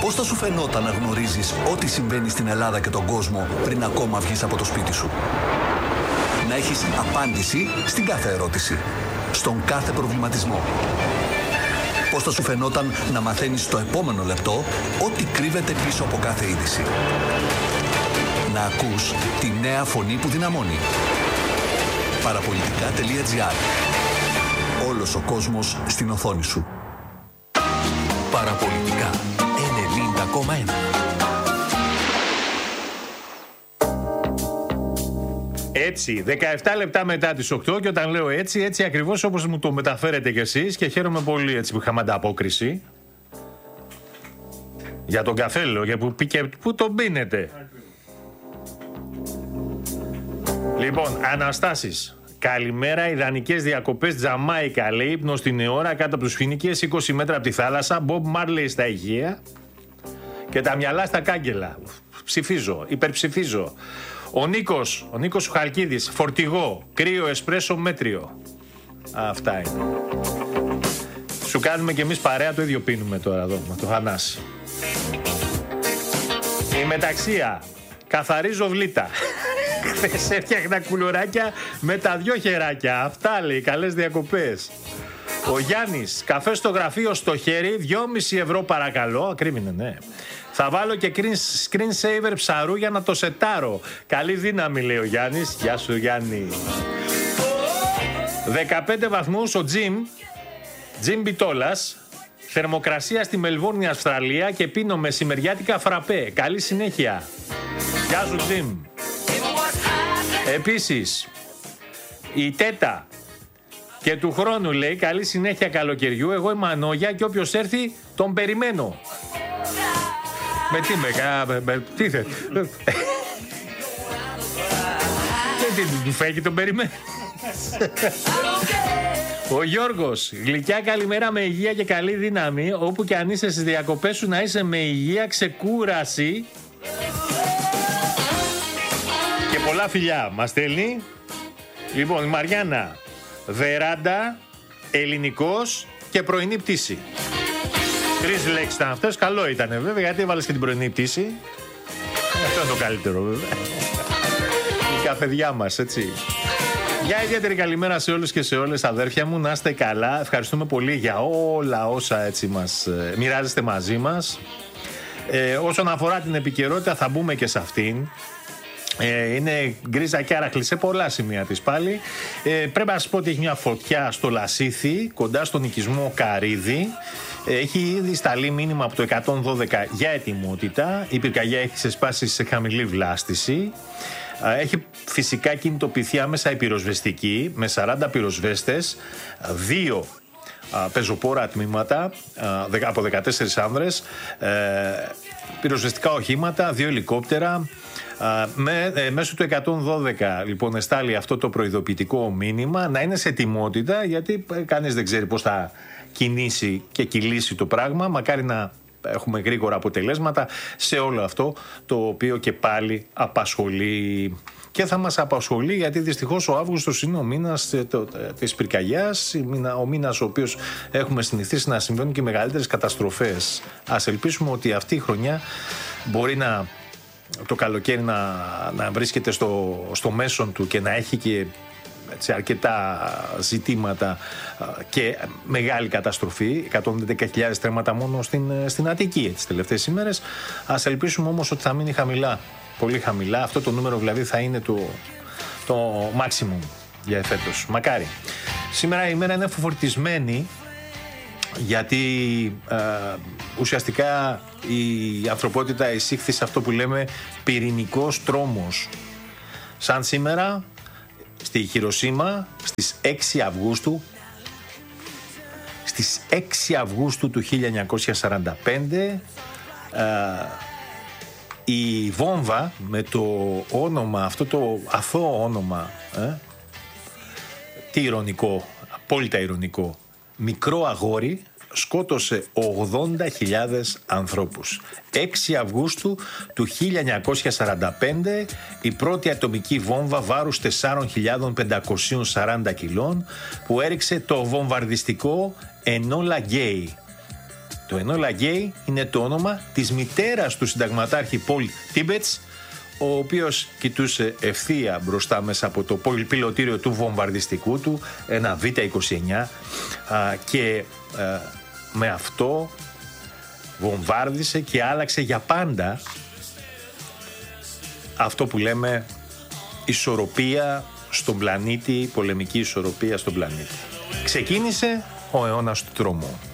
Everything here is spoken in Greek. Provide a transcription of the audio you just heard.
Πώς θα σου φαινόταν να γνωρίζεις ό,τι συμβαίνει στην Ελλάδα και τον κόσμο πριν ακόμα βγεις από το σπίτι σου? Να έχεις απάντηση στην κάθε ερώτηση, στον κάθε προβληματισμό. Πώς θα σου φαινόταν να μαθαίνεις στο επόμενο λεπτό ό,τι κρύβεται πίσω από κάθε είδηση? Να ακούς τη νέα φωνή που δυναμώνει. Παραπολιτικά.gr. Όλος ο κόσμος στην οθόνη σου. Παραπολιτικά 90,1. Έτσι, 17 λεπτά μετά τις 8, και όταν λέω έτσι ακριβώς όπως μου το μεταφέρετε κι εσείς, και χαίρομαι πολύ έτσι που είχαμε ανταπόκριση. Για τον καφέ λέω, για που τον πίνετε. Λοιπόν, Αναστάσεις. Καλημέρα, ιδανικές διακοπές Τζαμάικα, λέει, ύπνο στην ώρα κάτω από τους Φοινικές, 20 μέτρα από τη θάλασσα, Μπομπ Μάρλεϊ στα ηχεία και τα μυαλά στα κάγκελα. Ψηφίζω, υπερψηφίζω. Ο Νίκος Χαλκίδης, φορτηγό, κρύο, εσπρέσο, μέτριο. Αυτά είναι. Σου κάνουμε κι εμείς παρέα, το ίδιο πίνουμε τώρα εδώ με το Θανάση. Η μεταξία, καθαρίζω βλήτα. Χθες έφτιαχνα κουλουράκια με τα 2 χεράκια. Αυτά, λέει, καλές διακοπές. Ο Γιάννης, καφέ στο γραφείο στο χέρι, 2,5 ευρώ παρακαλώ. Ακρίβεινε, ναι. Θα βάλω και screen saver ψαρού για να το σετάρω. Καλή δύναμη, λέει ο Γιάννης. Γεια σου, Γιάννη. 15 βαθμούς ο Τζιμ Μπιτόλας. Θερμοκρασία στη Μελβόρνη, Αυστραλία, και πίνω μεσημεριάτικα φραπέ. Καλή συνέχεια. Γεια σου, Τζιμ. Επίσης, η Τέτα, και του χρόνου, λέει, καλή συνέχεια καλοκαιριού. Εγώ είμαι Ανόγια και όποιος έρθει τον περιμένω. Με τι τι θε. Τι του φέγει, τον περιμένω. Ο Γιώργος, γλυκιά καλημέρα με υγεία και καλή δύναμη. Όπου και αν είσαι στις διακοπές σου, να είσαι με υγεία, ξεκούραση και πολλά φιλιά. Μας στέλνει. Λοιπόν, η Μαριάννα, βεράντα, ελληνικός και πρωινή πτήση. 3 λέξεις ήταν αυτές. Καλό ήταν βέβαια, γιατί έβαλες και την πρωινή πτήση. Αυτό είναι το καλύτερο βέβαια. Η καφεδιά μας, έτσι. Μια ιδιαίτερη καλημέρα σε όλους και σε όλες, αδέρφια μου. Να είστε καλά. Ευχαριστούμε πολύ για όλα όσα έτσι μας μοιράζεστε μαζί μας. Όσον αφορά την επικαιρότητα, θα μπούμε και σε αυτήν. Είναι γκρίζα και άραχλη σε πολλά σημεία της πάλι. Πρέπει να σας πω ότι έχει μια φωτιά στο Λασίθι, κοντά στον οικισμό Καρύδη. Έχει ήδη σταλεί μήνυμα από το 112 για ετοιμότητα. Η πυρκαγιά έχει ξεσπάσει σε χαμηλή βλάστηση. Έχει φυσικά κινητοποιηθεί άμεσα η πυροσβεστική με 40 πυροσβέστες, 2 πεζοπόρα τμήματα από 14 άνδρες, πυροσβεστικά οχήματα, 2 ελικόπτερα. Μέσω του 112 λοιπόν εστάλει αυτό το προειδοποιητικό μήνυμα, να είναι σε ετοιμότητα, γιατί κανείς δεν ξέρει πώς θα κινήσει και κυλήσει το πράγμα. Μακάρι να έχουμε γρήγορα αποτελέσματα σε όλο αυτό το οποίο και πάλι απασχολεί και θα μας απασχολεί, γιατί δυστυχώς ο Αύγουστος είναι ο μήνας της πυρκαγιάς, ο μήνας ο οποίος έχουμε συνηθίσει να συμβαίνουν και μεγαλύτερες καταστροφές. Ας ελπίσουμε ότι αυτή η χρονιά μπορεί το καλοκαίρι να βρίσκεται στο μέσον του και να έχει και έτσι, αρκετά ζητήματα και μεγάλη καταστροφή. 110.000 τρέματα μόνο στην Αττική τις τελευταίες ημέρες. Ας ελπίσουμε όμως ότι θα μείνει χαμηλά, πολύ χαμηλά. Αυτό το νούμερο δηλαδή θα είναι το maximum για εφέτος. Μακάρι. Σήμερα η ημέρα είναι φορτισμένη, γιατί ουσιαστικά η ανθρωπότητα εισήχθη σε αυτό που λέμε πυρηνικός τρόμος. Σαν σήμερα στη Χιροσίμα στις 6 Αυγούστου, στις 6 Αυγούστου του 1945, η βόμβα με το όνομα, αυτό το αθώο όνομα, τι ηρωνικό, απόλυτα ηρωνικό, μικρό αγόρι, σκότωσε 80.000 ανθρώπους. 6 Αυγούστου του 1945, η πρώτη ατομική βόμβα βάρους 4.540 κιλών που έριξε το βομβαρδιστικό Ενόλα Γκέι. Το Enola Gay είναι το όνομα της μητέρας του συνταγματάρχη Πολ Τίμπετς, ο οποίος κοιτούσε ευθεία μπροστά μέσα από το πολυπιλωτήριο του βομβαρδιστικού του, ένα Β-29, και με αυτό βομβάρδισε και άλλαξε για πάντα αυτό που λέμε ισορροπία στον πλανήτη, πολεμική ισορροπία στον πλανήτη. Ξεκίνησε ο αιώνας του τρόμου.